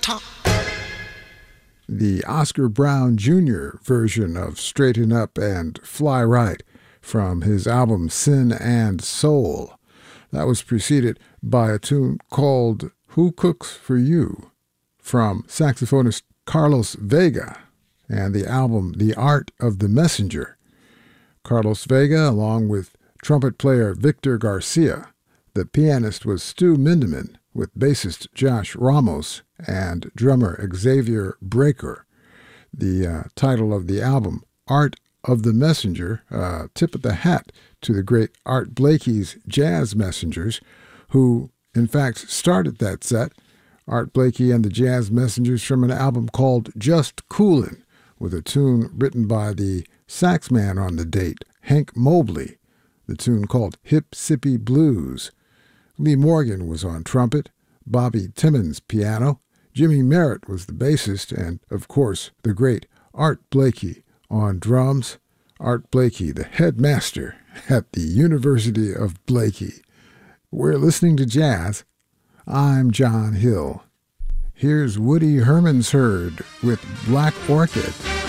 Talk. The Oscar Brown Jr. version of Straighten Up and Fly Right from his album Sin and Soul. That was preceded by a tune called Who Cooks for You from saxophonist Carlos Vega and the album The Art of the Messenger. Carlos Vega, along with trumpet player Victor Garcia. The pianist was Stu Mindeman, with bassist Josh Ramos and drummer Xavier Breaker. The title of the album, Art of the Messenger, tip of the hat to the great Art Blakey's Jazz Messengers, who in fact started that set. Art Blakey and the Jazz Messengers from an album called Just Coolin', with a tune written by the sax man on the date, Hank Mobley, the tune called Hip Sippy Blues. Lee Morgan was on trumpet, Bobby Timmons piano, Jimmy Merritt was the bassist, and, of course, the great Art Blakey on drums. Art Blakey, the headmaster at the University of Blakey. We're listening to jazz. I'm John Hill. Here's Woody Hermansherd with Black Orchid.